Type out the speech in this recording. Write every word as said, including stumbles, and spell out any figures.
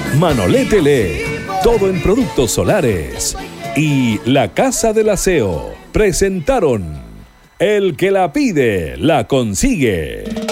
Manolete Lee, todo en productos solares. Y La Casa del Aseo presentaron El que la pide, la consigue.